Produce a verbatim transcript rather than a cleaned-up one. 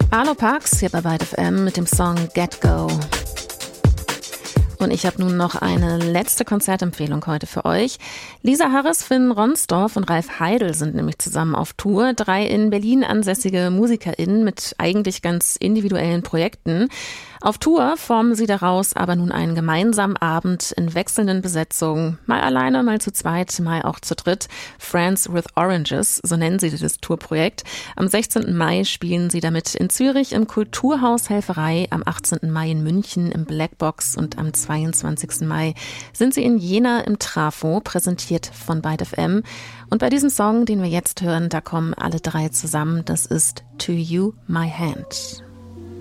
Arlo Parks hier bei Byte F M mit dem Song Get Go. Und ich habe nun noch eine letzte Konzertempfehlung heute für euch. Lisa Harris, Finn Ronsdorf und Ralf Heidel sind nämlich zusammen auf Tour. Drei in Berlin ansässige MusikerInnen mit eigentlich ganz individuellen Projekten. Auf Tour formen sie daraus aber nun einen gemeinsamen Abend in wechselnden Besetzungen. Mal alleine, mal zu zweit, mal auch zu dritt. Friends with Oranges, so nennen sie das Tourprojekt. Am sechzehnten Mai spielen sie damit in Zürich im Kulturhaus Helferei, am achtzehnten Mai in München im Blackbox und am zweiundzwanzigsten Mai sind sie in Jena im Trafo, präsentiert von Byte F M. Und bei diesem Song, den wir jetzt hören, da kommen alle drei zusammen. Das ist To You My Hand.